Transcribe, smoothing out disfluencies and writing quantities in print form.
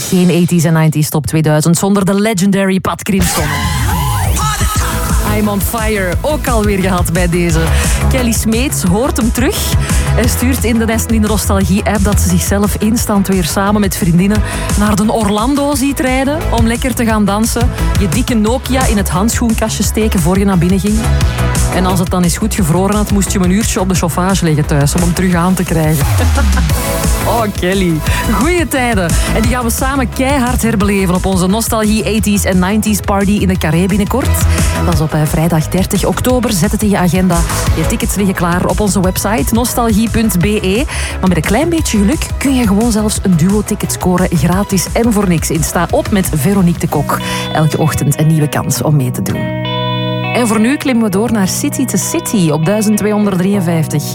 Geen 80s en 90s top 2000 zonder de legendary Pat Crimson. I'm on fire, ook alweer gehad bij deze. Kelly Smeets hoort hem terug. Hij stuurt in de Nostalgie-app dat ze zichzelf instant weer samen met vriendinnen naar de Orlando ziet rijden om lekker te gaan dansen. Je dikke Nokia in het handschoenkastje steken voor je naar binnen ging. En als het dan eens goed gevroren had, moest je een uurtje op de chauffage liggen thuis om hem terug aan te krijgen. Oh, Kelly. Goeie tijden. En die gaan we samen keihard herbeleven op onze Nostalgie 80s en 90s party in de Carré binnenkort. Dat is op vrijdag 30 oktober. Zet het in je agenda. Je tickets liggen klaar op onze website nostalgie.be. Maar met een klein beetje geluk kun je gewoon zelfs een duo-ticket scoren. Gratis en voor niks. In Sta op met Veronique de Kok. Elke ochtend een nieuwe kans om mee te doen. En voor nu klimmen we door naar City to City op 1253.